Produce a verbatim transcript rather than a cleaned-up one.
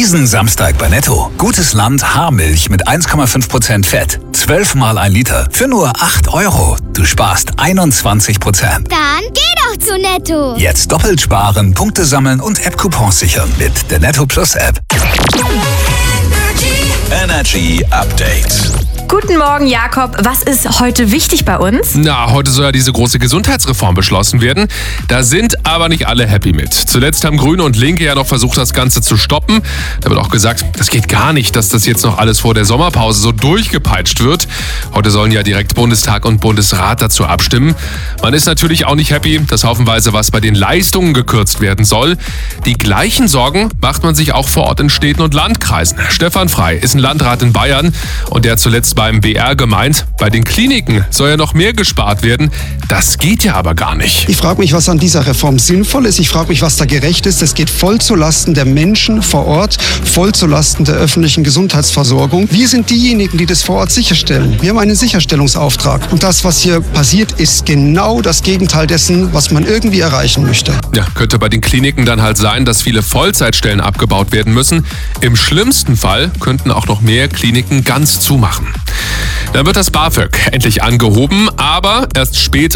Diesen Samstag bei Netto. Gutes Land Haarmilch mit eins Komma fünf Prozent Fett. zwölf mal ein Liter für nur acht Euro. Du sparst einundzwanzig Prozent. Dann geh doch zu Netto. Jetzt doppelt sparen, Punkte sammeln und App-Coupons sichern mit der Netto Plus App. Energy Update. Guten Morgen, Jakob. Was ist heute wichtig bei uns? Na, heute soll ja diese große Gesundheitsreform beschlossen werden. Da sind aber nicht alle happy mit. Zuletzt haben Grüne und Linke ja noch versucht, das Ganze zu stoppen. Da wird auch gesagt, das geht gar nicht, dass das jetzt noch alles vor der Sommerpause so durchgepeitscht wird. Heute sollen ja direkt Bundestag und Bundesrat dazu abstimmen. Man ist natürlich auch nicht happy, dass haufenweise was bei den Leistungen gekürzt werden soll. Die gleichen Sorgen macht man sich auch vor Ort in Städten und Landkreisen. Stefan Frey ist ein Landrat in Bayern und der hat zuletzt beim B R gemeint, bei den Kliniken soll ja noch mehr gespart werden. Das geht ja aber gar nicht. Ich frage mich, was an dieser Reform sinnvoll ist. Ich frage mich, was da gerecht ist. Es geht voll zulasten der Menschen vor Ort, voll zulasten der öffentlichen Gesundheitsversorgung. Wir sind diejenigen, die das vor Ort sicherstellen. Wir haben einen Sicherstellungsauftrag. Und das, was hier passiert, ist genau das Gegenteil dessen, was man irgendwie erreichen möchte. Ja, könnte bei den Kliniken dann halt sein, dass viele Vollzeitstellen abgebaut werden müssen. Im schlimmsten Fall könnten auch noch mehr Kliniken ganz zumachen. Dann wird das BAföG endlich angehoben, aber erst später